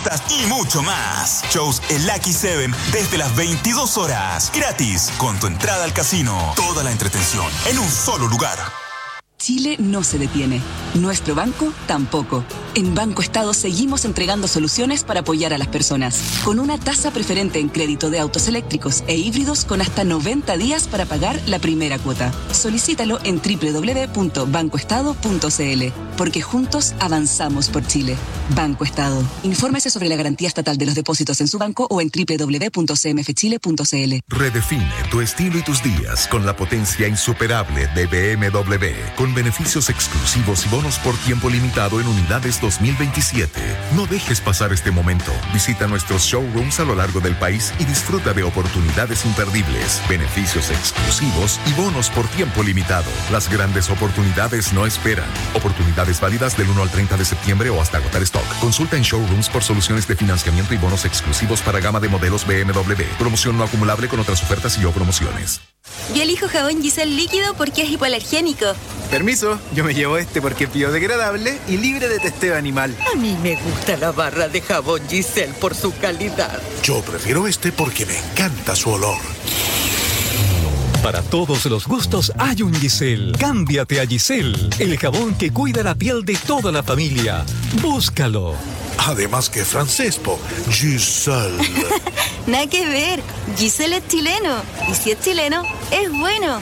fiestas y mucho más. Shows El Lucky Seven desde las 22 horas. Gratis, con tu entrada al casino. Toda la entretención en un solo lugar. Chile no se detiene. Nuestro banco tampoco. En Banco Estado seguimos entregando soluciones para apoyar a las personas. Con una tasa preferente en crédito de autos eléctricos e híbridos con hasta 90 días para pagar la primera cuota. Solicítalo en www.bancoestado.cl. Porque juntos avanzamos por Chile. Banco Estado. Infórmese sobre la garantía estatal de los depósitos en su banco o en www.cmfchile.cl. Redefine tu estilo y tus días con la potencia insuperable de BMW. Con beneficios exclusivos y bonos por tiempo limitado en unidades 2027. No dejes pasar este momento. Visita nuestros showrooms a lo largo del país y disfruta de oportunidades imperdibles, beneficios exclusivos y bonos por tiempo limitado. Las grandes oportunidades no esperan. Oportunidades válidas del 1 al 30 de septiembre o hasta agotar stock. Consulta en showrooms por soluciones de financiamiento y bonos exclusivos para gama de modelos BMW. Promoción no acumulable con otras ofertas y o promociones. Yo elijo jabón Giselle líquido porque es hipoalergénico. Permiso, yo me llevo este porque es biodegradable y libre de testeo animal. A mí me gusta la barra de jabón Giselle por su calidad. Yo prefiero este porque me encanta su olor. Para todos los gustos hay un Giselle. Cámbiate a Giselle, el jabón que cuida la piel de toda la familia. Búscalo. Además que francés, Giselle. Nada que ver, Giselle es chileno. Y si es chileno, es bueno.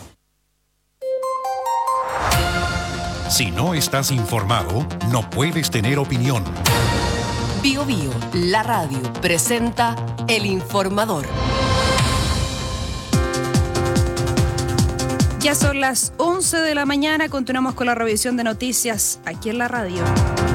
Si no estás informado, no puedes tener opinión. Bio Bio, la radio, presenta El Informador. Ya son las 11 de la mañana, continuamos con la revisión de noticias aquí en la radio.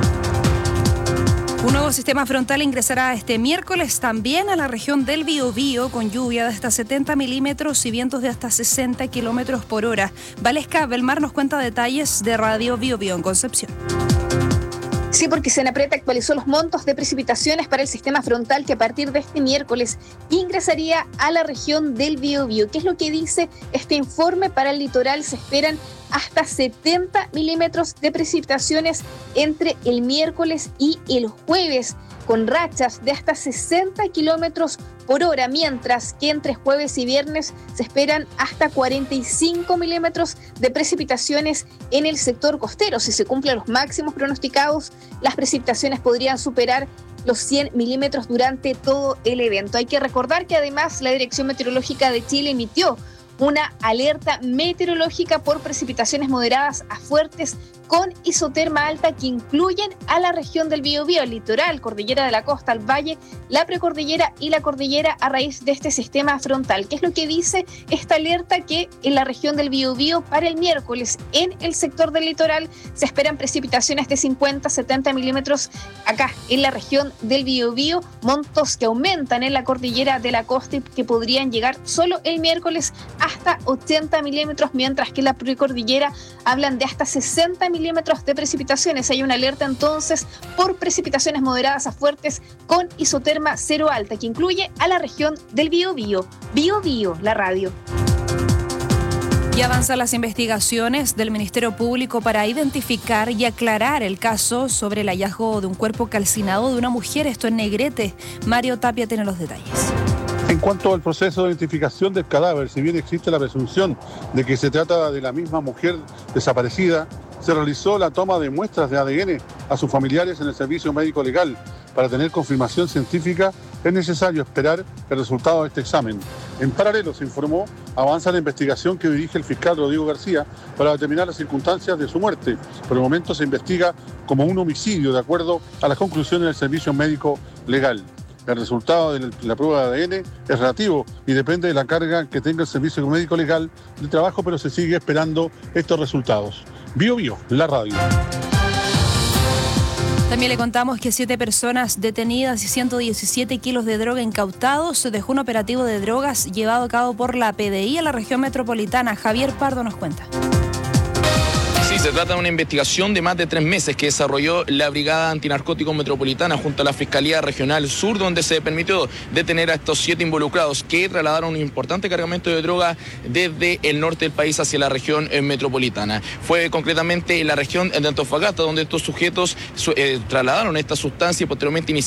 Un nuevo sistema frontal ingresará este miércoles también a la región del Biobío con lluvia de hasta 70 milímetros y vientos de hasta 60 kilómetros por hora. Valesca Belmar nos cuenta detalles de Radio Biobío en Concepción. Sí, porque Senapred actualizó los montos de precipitaciones para el sistema frontal que a partir de este miércoles ingresaría a la región del Biobío. ¿Qué es lo que dice este informe? Para el litoral se esperan hasta 70 milímetros de precipitaciones entre el miércoles y el jueves, con rachas de hasta 60 kilómetros por hora, mientras que entre jueves y viernes se esperan hasta 45 milímetros de precipitaciones en el sector costero. Si se cumplen los máximos pronosticados, las precipitaciones podrían superar los 100 milímetros durante todo el evento. Hay que recordar que además la Dirección Meteorológica de Chile emitió una alerta meteorológica por precipitaciones moderadas a fuertes con isoterma alta que incluyen a la región del Biobío, el litoral, cordillera de la costa, el valle, la precordillera y la cordillera a raíz de este sistema frontal. ¿Qué es lo que dice esta alerta? Que en la región del Biobío para el miércoles en el sector del litoral se esperan precipitaciones de 50-70 milímetros acá en la región del Biobío, montos que aumentan en la cordillera de la costa y que podrían llegar solo el miércoles hasta 80 milímetros, mientras que en la precordillera hablan de hasta 60 milímetros de precipitaciones. Hay una alerta entonces por precipitaciones moderadas a fuertes con isoterma cero alta, que incluye a la región del Biobío. Biobío, la radio. Y avanzan las investigaciones del Ministerio Público para identificar y aclarar el caso sobre el hallazgo de un cuerpo calcinado de una mujer, esto en Negrete. Mario Tapia tiene los detalles. En cuanto al proceso de identificación del cadáver, si bien existe la presunción de que se trata de la misma mujer desaparecida, se realizó la toma de muestras de ADN a sus familiares en el servicio médico legal. Para tener confirmación científica es necesario esperar el resultado de este examen. En paralelo, se informó, avanza la investigación que dirige el fiscal Rodrigo García para determinar las circunstancias de su muerte. Por el momento se investiga como un homicidio de acuerdo a las conclusiones del servicio médico legal. El resultado de la prueba de ADN es relativo y depende de la carga que tenga el servicio médico legal de trabajo, pero se sigue esperando estos resultados. Bio Bio, la radio. También le contamos que 7 personas detenidas y 117 kilos de droga incautados. Se dejó un operativo de drogas llevado a cabo por la PDI en la región metropolitana. Javier Pardo nos cuenta. Sí, se trata de una investigación de más de 3 meses que desarrolló la Brigada Antinarcóticos Metropolitana junto a la Fiscalía Regional Sur, donde se permitió detener a estos 7 involucrados que trasladaron un importante cargamento de droga desde el norte del país hacia la región metropolitana. Fue concretamente en la región de Antofagasta donde estos sujetos trasladaron esta sustancia y posteriormente